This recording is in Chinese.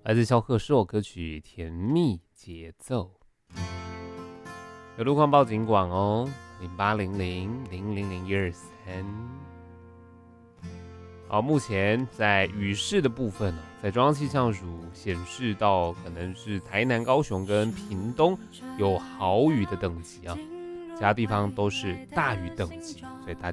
来自萧贺硕歌曲《甜蜜节奏》。有路况报警广哦，0800-000-123。好，目前在雨势的部分在中央气象署显示到可能是台南、高雄跟屏东有豪雨的等级啊，其他地方都是大雨等级，所以大